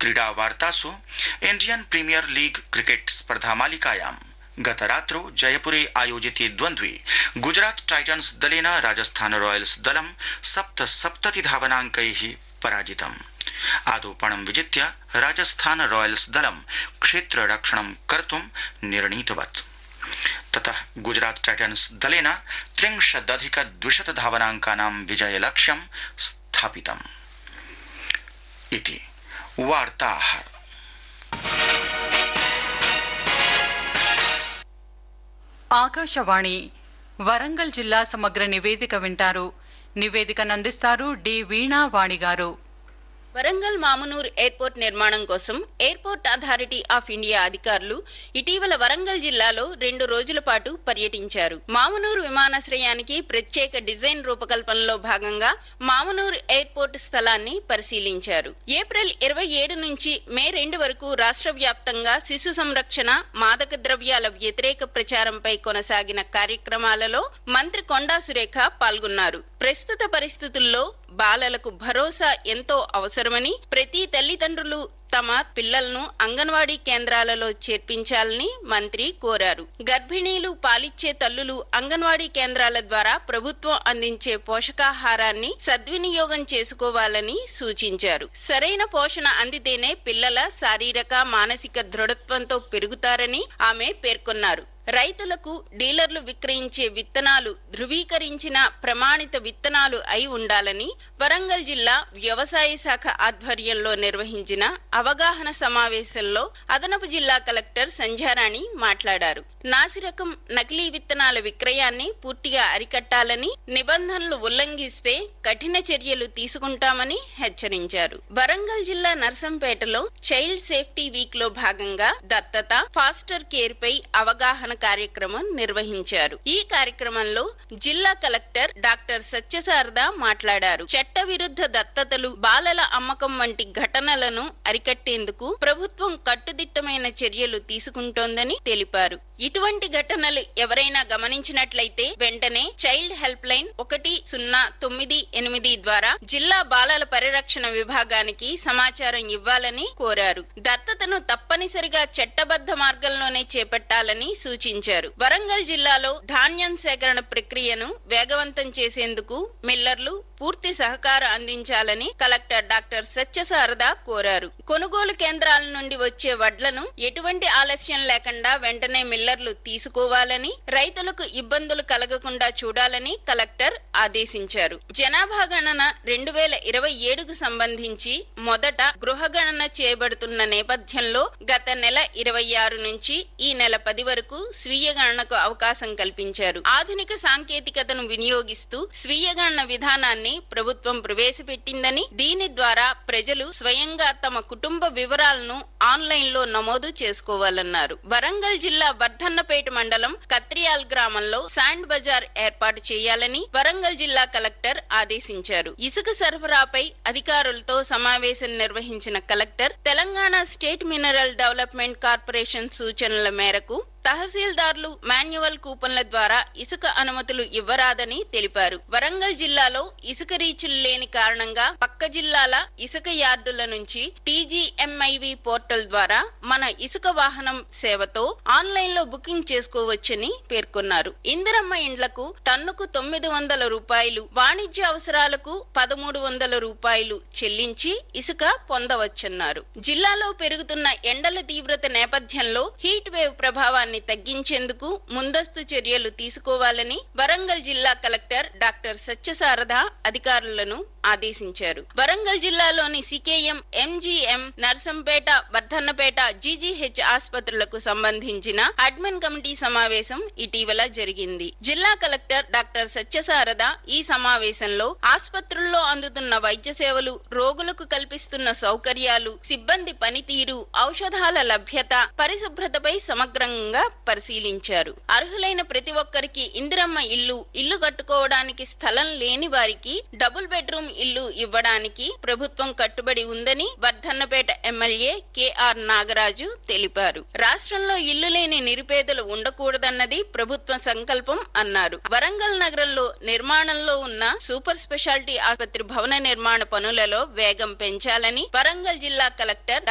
क्रीडावार्तासु Indian premiere league cricket स्पर्धामालिकायां गतरात्रौ जयपुरे आयोजिते द्वन्द्वे Gujarat titans दलेन राजस्थान रॉयल्स दलं 77 धावनाङ्कैः पराजितम्। आदौपणं विजित्य राजस्थान रॉयल्स दलं क्षेत्ररक्षणं कर्तुं निर्णीतवत्। ततः गुजरात टाइटन्स दलेन 30+200 धावनाङ्कानां विजयलक्ष्यं स्थापितम्। इति वार्ताः। ఆకాశవాణి వరంగల్ జిల్లా సమగ్ర నివేదిక వింటారు. నివేదికనందిస్తారు డి వీణావాణి గారు. వరంగల్ మామునూర్ ఎయిర్పోర్ట్ నిర్మాణం కోసం ఎయిర్పోర్ట్ అథారిటీ ఆఫ్ ఇండియా అధికారులు ఇటీవల వరంగల్ జిల్లాలో 2 రోజుల పాటు పర్యటించారు. మామునూర్ విమానాశ్రయానికి ప్రత్యేక డిజైన్ రూపకల్పనలో భాగంగా మామునూర్ ఎయిర్పోర్ట్ స్థలాన్ని పరిశీలించారు. ఏప్రిల్ 27 నుంచి మే 2 వరకు రాష్ట్ర వ్యాప్తంగా శిశు సంరక్షణ, మాదక ద్రవ్యాల వ్యతిరేక ప్రచారంపై కొనసాగిన కార్యక్రమాలలో మంత్రి కొండా సురేఖ పాల్గొన్నారు. ప్రస్తుత పరిస్థితుల్లో బాలలకు భరోసా ఎంతో అవసరమని, ప్రతి తల్లిదండ్రులు తమ పిల్లలను అంగన్వాడీ కేంద్రాలలో చేర్పించాలని మంత్రి కోరారు. గర్భిణీలు, పాలిచ్చే తల్లులు అంగన్వాడీ కేంద్రాల ద్వారా ప్రభుత్వం అందించే పోషకాహారాన్ని సద్వినియోగం చేసుకోవాలని సూచించారు. సరైన పోషణ అందితేనే పిల్లల శారీరక, మానసిక దృఢత్వంతో పెరుగుతారని ఆమె పేర్కొన్నారు. రైతులకు డీలర్లు విక్రయించే విత్తనాలు ధృవీకరించిన ప్రమాణిత విత్తనాలు అయి ఉండాలని వరంగల్ జిల్లా వ్యవసాయ శాఖ ఆధ్వర్యంలో నిర్వహించిన అవగాహన సమావేశంలో అదనపు జిల్లా కలెక్టర్ సంధ్యారాణి మాట్లాడారు. నాసిరకం, నకిలీ విత్తనాల విక్రయాన్ని పూర్తిగా అరికట్టాలని, నిబంధనలు ఉల్లంఘిస్తే కఠిన చర్యలు తీసుకుంటామని హెచ్చరించారు. వరంగల్ జిల్లా నర్సంపేటలో చైల్డ్ సేఫ్టీ వీక్ లో భాగంగా దత్తత, ఫాస్టర్ కేర్ పై అవగాహన కార్యక్రమం నిర్వహించారు. ఈ కార్యక్రమంలో జిల్లా కలెక్టర్ డాక్టర్ సత్యశారద మాట్లాడారు. చట్ట విరుద్ధ దత్తతలు, బాలల అమ్మకం వంటి ఘటనలను అరికట్టేందుకు ప్రభుత్వం కట్టుదిట్టమైన చర్యలు తీసుకుంటోందని తెలిపారు. ఇటువంటి ఘటనలు ఎవరైనా గమనించినట్లయితే వెంటనే చైల్డ్ హెల్ప్ లైన్ 1098 ద్వారా జిల్లా బాలల పరిరక్షణ విభాగానికి సమాచారం ఇవ్వాలని కోరారు. దత్తతను తప్పనిసరిగా చట్టబద్ధ మార్గంలోనే చేపట్టాలని సూచించారు. వరంగల్ జిల్లాలో ధాన్యం సేకరణ ప్రక్రియను వేగవంతం చేసేందుకు మిల్లర్లు పూర్తి సహకారం అందించాలని కలెక్టర్ డాక్టర్ సత్యశారద కోరారు. కొనుగోలు కేంద్రాల నుండి వచ్చే వడ్లను ఎటువంటి ఆలస్యం లేకుండా వెంటనే మిల్లర్లు తీసుకోవాలని, రైతులకు ఇబ్బందులు కలగకుండా చూడాలని కలెక్టర్ ఆదేశించారు. జనాభా గణన 2027కు సంబంధించి మొదట గృహ గణన చేయబడుతున్న నేపథ్యంలో గత నెల 26 నుంచి ఈ నెల 10 వరకు స్వీయ గణనకు అవకాశం కల్పించారు. ఆధునిక సాంకేతికతను వినియోగిస్తూ స్వీయ గణన విధానాన్ని ప్రభుత్వం ప్రవేశపెట్టిందని, దీని ద్వారా ప్రజలు స్వయంగా తమ కుటుంబ వివరాలను ఆన్లైన్ లో నమోదు చేసుకోవాలన్నారు. వరంగల్ జిల్లా వర్ధన్నపేట మండలం కత్రియాల్ గ్రామంలో శాండ్ బజార్ ఏర్పాటు చేయాలని వరంగల్ జిల్లా కలెక్టర్ ఆదేశించారు. ఇసుక సరఫరాపై అధికారులతో సమావేశం నిర్వహించిన collector Telangana state mineral development corporation సూచనల మేరకు తహసీల్దార్లు మాన్యువల్ కూపన్ల ద్వారా ఇసుక అనుమతులు ఇవ్వరాదని తెలిపారు. వరంగల్ జిల్లాలో ఇసుక రీచులు లేని కారణంగా పక్క జిల్లాల ఇసుక యార్డుల నుంచి TGMIV పోర్టల్ ద్వారా మన ఇసుక వాహనం సేవతో ఆన్లైన్ లో బుకింగ్ చేసుకోవచ్చని పేర్కొన్నారు. ఇందిరమ్మ ఇండ్లకు టన్నుకు 900 రూపాయలు, వాణిజ్య అవసరాలకు 1300 రూపాయలు చెల్లించి ఇసుక పొందవచ్చన్నారు. జిల్లాలో పెరుగుతున్న ఎండల తీవ్రత నేపథ్యంలో హీట్ వేవ్ ప్రభావాన్ని తగ్గించేందుకు ముందస్తు చర్యలు తీసుకోవాలని వరంగల్ జిల్లా కలెక్టర్ డాక్టర్ సత్యశారద అధికారులను ఆదేశించారు. వరంగల్ జిల్లాలోని CKM, MGM, Narsampet, Wardhannapet, GGH ఆసుపత్రులకు సంబంధించిన అడ్మిన్ కమిటీ సమావేశం ఇటీవల జరిగింది. జిల్లా కలెక్టర్ డాక్టర్ సత్యశారద ఈ సమావేశంలో ఆసుపత్రుల్లో అందుతున్న వైద్య సేవలు, రోగులకు కల్పిస్తున్న సౌకర్యాలు, సిబ్బంది పనితీరు, ఔషధాల లభ్యత, పరిశుభ్రతపై సమగ్రంగా పరిశీలించారు. అర్హులైన ప్రతి ఒక్కరికి ఇందిరమ్మ ఇల్లు కట్టుకోవడానికి స్థలం లేని వారికి డబుల్ బెడ్రూమ్ ఇల్లు ఇవ్వడానికి ప్రభుత్వం కట్టుబడి ఉందని వర్ధన్నపేట ఎమ్మెల్యే KR నాగరాజు తెలిపారు. రాష్ట్రంలో ఇల్లు లేని నిరుపేదలు ఉండకూడదన్నది ప్రభుత్వ సంకల్పం అన్నారు. వరంగల్ నగరంలో నిర్మాణంలో ఉన్న సూపర్ స్పెషాలిటీ ఆసుపత్రి భవన నిర్మాణ పనులలో వేగం పెంచాలని వరంగల్ జిల్లా కలెక్టర్